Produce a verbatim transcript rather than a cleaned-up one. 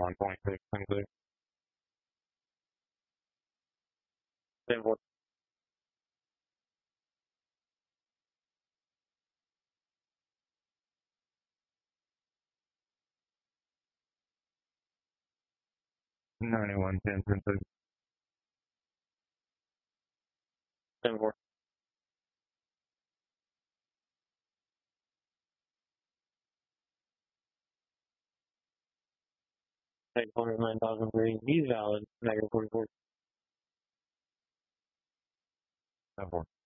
one point six, unclear. ten four. ninety-one, ten, ten six. ten four. Take one hundred nine thousand green. He's valid. Negative forty-four. ten four.